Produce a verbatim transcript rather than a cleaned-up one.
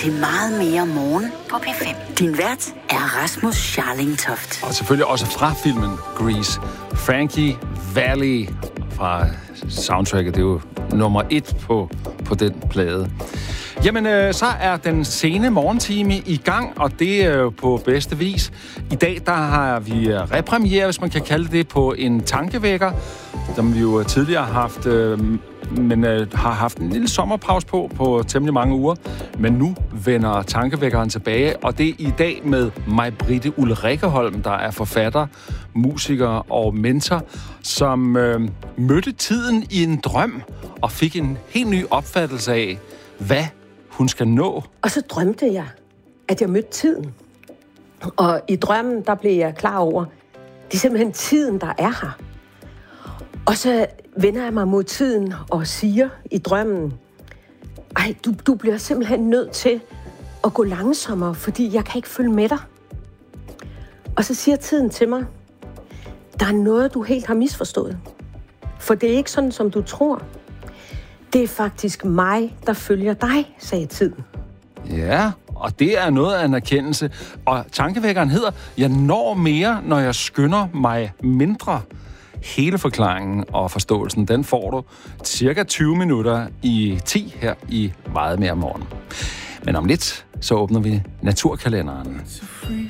til Meget mere morgen på P fem. Din vært er Rasmus Scharlingtoft. Og selvfølgelig også fra filmen Grease. Frankie Valli fra soundtracket. Det er jo nummer et på, på den plade. Jamen, øh, så er den sene morgentime i gang, og det er jo på bedste vis. I dag, der har vi repremiere, hvis man kan kalde det, på en tankevækker, som vi jo tidligere har haft, øh, men øh, har haft en lille sommerpause på, på temmelig mange uger. Men nu vender tankevækkeren tilbage, og det er i dag med May-Britte Ulrikkeholm, der er forfatter, musiker og mentor, som øh, mødte tiden i en drøm og fik en helt ny opfattelse af, hvad hun skal nå. Og så drømte jeg, at jeg mødte tiden. Og i drømmen, der blev jeg klar over, det er simpelthen tiden, der er her. Og så vender jeg mig mod tiden og siger i drømmen, ej, du, du bliver simpelthen nødt til at gå langsommere, fordi jeg kan ikke følge med dig. Og så siger tiden til mig, der er noget, du helt har misforstået. For det er ikke sådan, som du tror. Det er faktisk mig, der følger dig, sagde tiden. Ja, og det er noget af en erkendelse. Og tankevækkeren hedder, jeg når mere, når jeg skynder mig mindre. Hele forklaringen og forståelsen, den får du cirka tyve minutter i ti her i Meget mere morgen. Men om lidt, så åbner vi naturkalenderen. So free